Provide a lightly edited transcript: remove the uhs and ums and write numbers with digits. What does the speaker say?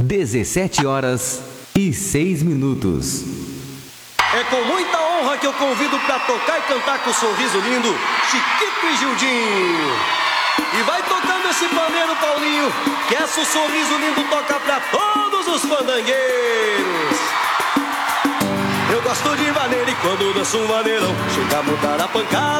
17h06. É com muita honra que eu convido pra tocar e cantar com um sorriso lindo, Chiquito e Gildinho. E vai tocando esse pandeiro, Paulinho, que essa o sorriso lindo toca pra todos os fandangueiros. Eu gosto de maneira e quando danço um maneirão, chega a mudar a pancada.